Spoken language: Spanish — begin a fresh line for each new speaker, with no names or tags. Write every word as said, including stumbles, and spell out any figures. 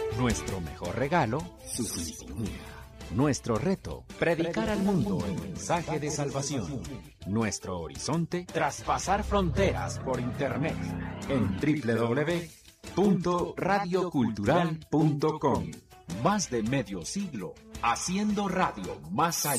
Nuestro mejor regalo, su sintonía. Nuestro reto, predicar al mundo el mensaje de salvación. Nuestro horizonte, traspasar fronteras por internet. En doble u doble u doble u punto radio cultural punto com. Más de medio siglo, haciendo radio más allá.